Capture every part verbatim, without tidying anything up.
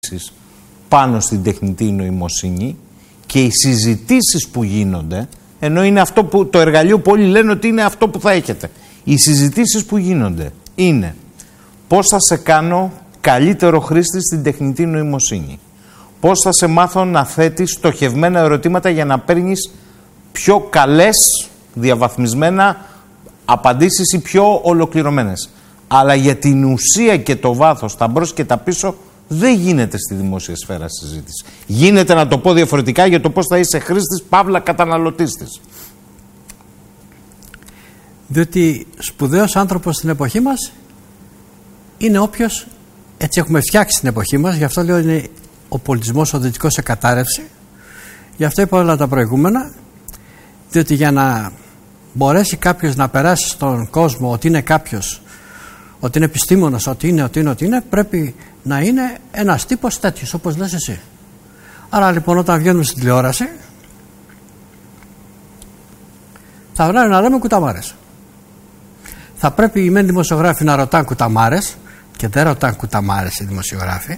πάνω στην τεχνητή νοημοσύνη και οι συζητήσεις που γίνονται, ενώ είναι αυτό που το εργαλείο που όλοι λένε ότι είναι αυτό που θα έχετε. Οι συζητήσεις που γίνονται είναι πώς θα σε κάνω καλύτερο χρήστη στην τεχνητή νοημοσύνη. Πώς θα σε μάθω να θέτεις στοχευμένα ερωτήματα για να παίρνεις πιο καλές, διαβαθμισμένα απαντήσεις ή πιο ολοκληρωμένες. Αλλά για την ουσία και το βάθος, τα μπρος και τα πίσω, δεν γίνεται στη δημόσια σφαίρα συζήτηση. Γίνεται, να το πω διαφορετικά, για το πώς θα είσαι χρήστης, παύλα καταναλωτής της. Διότι σπουδαίος άνθρωπος στην εποχή μας είναι όποιος, έτσι έχουμε φτιάξει την εποχή μας, γι' αυτό λέω είναι ο πολιτισμός ο δυτικός σε κατάρρευση. Γι' αυτό είπα όλα τα προηγούμενα, διότι για να μπορέσει κάποιος να περάσει στον κόσμο ότι είναι κάποιος, ότι είναι επιστήμονας, ότι είναι, ότι είναι, ότι είναι, πρέπει να είναι ένας τύπος τέτοιος, όπως λες εσύ. Άρα λοιπόν όταν βγαίνουμε στην τηλεόραση θα βράμε να λέμε κουταμάρες. Θα πρέπει οι μεν δημοσιογράφοι να ρωτάνε κουταμάρες και δεν ρωτάνε κουταμάρες οι δημοσιογράφοι.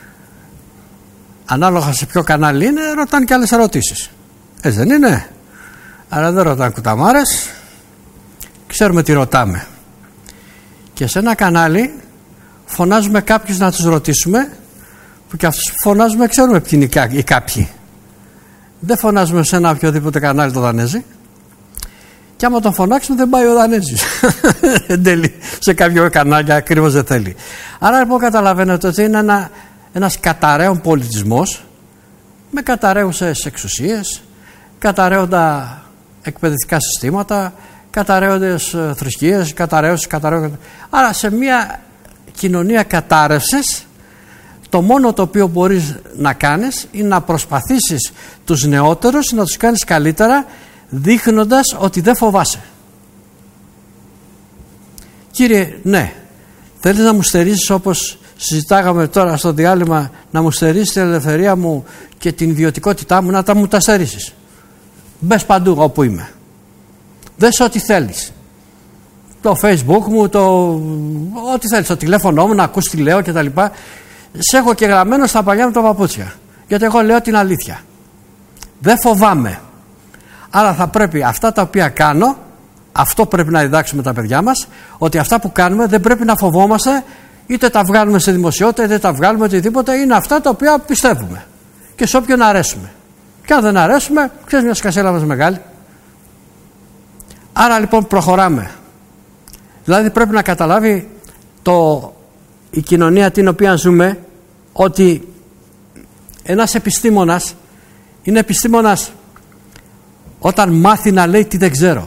Ανάλογα σε ποιο κανάλι είναι, ρωτάνε και άλλες ερωτήσεις. Έτσι δεν είναι? Αλλά δεν ρωτάνε κουταμάρες, ξέρουμε τι ρωτάμε. Και σε ένα κανάλι φωνάζουμε κάποιους να τους ρωτήσουμε, που και αυτούς που φωνάζουμε ξέρουμε ποιοι είναι οι κάποιοι. Δεν φωνάζουμε σε ένα οποιοδήποτε κανάλι το Δανέζι, και άμα τον φωνάξουμε δεν πάει ο Δανέζης. Εν τέλει, σε κάποιο κανάλι ακριβώς δεν θέλει. Άρα λοιπόν καταλαβαίνετε ότι είναι ένα, ένας καταραίων πολιτισμός με καταραίουσες εξουσίες, καταραίοντα εκπαιδευτικά συστήματα, καταραίοντες θρησκείες, καταραίωσες, καταραίοντες. Άρα σε μια κοινωνία κατάρρευσης, το μόνο το οποίο μπορείς να κάνεις είναι να προσπαθήσεις τους νεότερους να τους κάνεις καλύτερα, δείχνοντας ότι δεν φοβάσαι. Κύριε, ναι, θέλεις να μου στερήσεις, όπως συζητάγαμε τώρα στο διάλειμμα, να μου στερήσεις την ελευθερία μου και την ιδιωτικότητά μου, να τα μου τα στερήσεις. Μπες παντού όπου είμαι. Δες ό,τι θέλεις. Το Facebook μου, το ό,τι θέλεις, το τηλέφωνο μου, να ακούς τι λέω κτλ. Σε έχω και γραμμένο στα παλιά μου τα παπούτσια. Γιατί εγώ λέω την αλήθεια. Δεν φοβάμαι. Άρα θα πρέπει αυτά τα οποία κάνω, αυτό πρέπει να διδάξουμε τα παιδιά μας, ότι αυτά που κάνουμε δεν πρέπει να φοβόμαστε, είτε τα βγάλουμε σε δημοσιότητα, είτε τα βγάλουμε οτιδήποτε, είναι αυτά τα οποία πιστεύουμε. Και σε όποιον αρέσουμε. Και αν δεν αρέσουμε, ξέρεις, μια σκασέλα μας μεγάλη. Άρα λοιπόν προχωράμε. Δηλαδή πρέπει να καταλάβει το, η κοινωνία την οποία ζούμε, ότι ένας επιστήμονας είναι επιστήμονας όταν μάθει να λέει τι δεν ξέρω.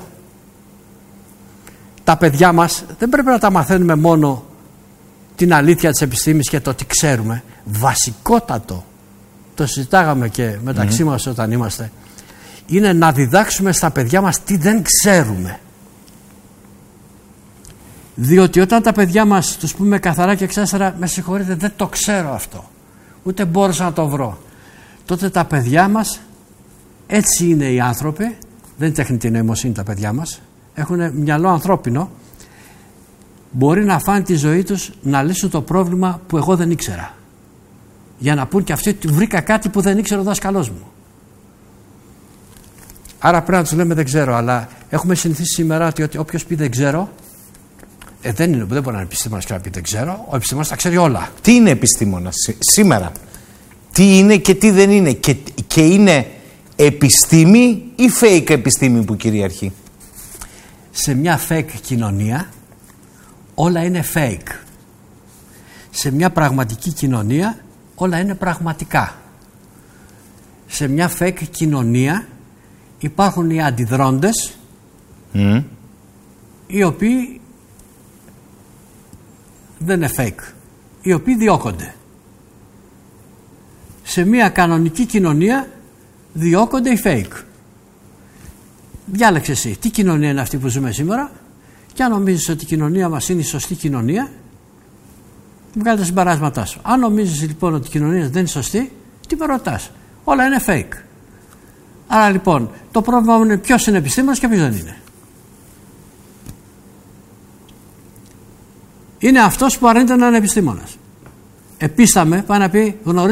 Τα παιδιά μας δεν πρέπει να τα μαθαίνουμε μόνο την αλήθεια της επιστήμης και το τι ξέρουμε. Βασικότατο, το συζητάγαμε και μεταξύ mm-hmm. μας όταν είμαστε, είναι να διδάξουμε στα παιδιά μας τι δεν ξέρουμε. Διότι όταν τα παιδιά μας τους πούμε καθαρά και εξάστερα, με συγχωρείτε, δεν το ξέρω αυτό, ούτε μπόρεσα να το βρω, τότε τα παιδιά μας, έτσι είναι οι άνθρωποι, δεν είναι τεχνητή νοημοσύνη τα παιδιά μας, έχουν μυαλό ανθρώπινο, μπορεί να φάνε τη ζωή τους να λύσουν το πρόβλημα που εγώ δεν ήξερα, για να πούν και αυτοί ότι βρήκα κάτι που δεν ήξερε ο δάσκαλός μου. Άρα πρέπει να τους λέμε δεν ξέρω, αλλά έχουμε συνηθίσει σήμερα ότι όποιος πει δεν ξέρω, ε, δεν, είναι, δεν μπορεί να είναι επιστήμονας και να πει δεν ξέρω, ο επιστήμονας τα ξέρει όλα. Τι είναι επιστήμονας σήμερα? Τι είναι και τι δεν είναι? Και, και είναι επιστήμη ή fake επιστήμη που κυριαρχεί? Σε μια fake κοινωνία όλα είναι fake. Σε μια πραγματική κοινωνία όλα είναι πραγματικά. Σε μια fake κοινωνία υπάρχουν οι αντιδρόντες mm. οι οποίοι δεν είναι fake, οι οποίοι διώκονται. Σε μια κανονική κοινωνία διώκονται οι fake. Διάλεξε εσύ τι κοινωνία είναι αυτή που ζούμε σήμερα, και αν νομίζεις ότι η κοινωνία μας είναι η σωστή κοινωνία, βγάλε τα συμπεράσματά σου. Αν νομίζεις λοιπόν ότι η κοινωνία δεν είναι σωστή, τι με ρωτάς? Όλα είναι fake. Άρα λοιπόν το πρόβλημα είναι ποιος είναι επιστήμονας και ποιος δεν είναι. Είναι αυτός που αρνείται να είναι επιστήμονας. Επίσταμε, πάει να πει, γνωρίζει